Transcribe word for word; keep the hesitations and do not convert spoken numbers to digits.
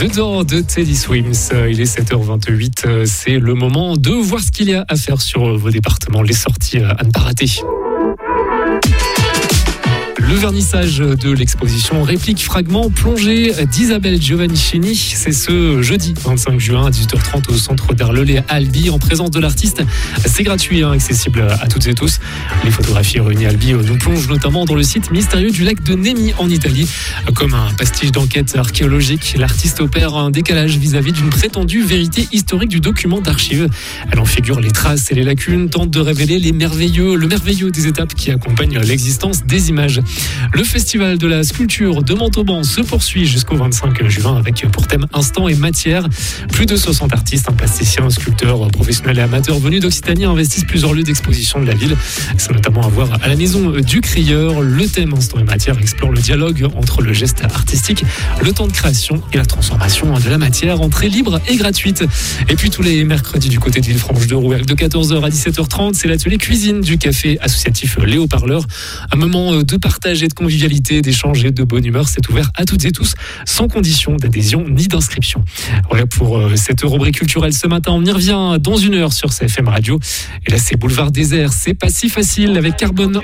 The Door de Teddy Swims. Il est sept heures vingt-huit. C'est le moment de voir ce qu'il y a à faire sur vos départements. Les sorties à ne pas rater. Le vernissage de l'exposition Réplique Fragment Plongée d'Isabelle Giovannicini, c'est ce jeudi vingt-cinq juin à dix-huit heures trente au centre d'art Lelay à Albi en présence de l'artiste. C'est gratuit, hein, accessible à toutes et tous. Les photographies réunies à Albi nous plongent notamment dans le site mystérieux du lac de Nemi en Italie. Comme un pastiche d'enquête archéologique, l'artiste opère un décalage vis-à-vis d'une prétendue vérité historique du document d'archives. Elle en figure les traces et les lacunes, tente de révéler les merveilleux, le merveilleux des étapes qui accompagnent l'existence des images. Le festival de la sculpture de Montauban se poursuit jusqu'au vingt-cinq juin avec pour thème instant et matière. Plus de soixante artistes, un plasticien, un sculpteur, professionnels et amateurs venus d'Occitanie investissent plusieurs lieux d'exposition de la ville. C'est notamment à voir à la maison du Crieur. Le thème instant et matière explore le dialogue entre le geste artistique, le temps de création et la transformation de la matière. Entrée libre et gratuite. Et puis tous les mercredis du côté de Villefranche de Rouergue de quatorze heures à dix-sept heures trente, c'est l'atelier cuisine du café associatif Les Haut-Parleurs. Un moment de partage et de convivialité, d'échange et de bonne humeur. C'est ouvert à toutes et tous, sans condition d'adhésion ni d'inscription. Voilà pour euh, cette rubrique culturelle ce matin. On y revient dans une heure sur C F M Radio. Et là, c'est Boulevard Désert. C'est pas si facile avec Carbone.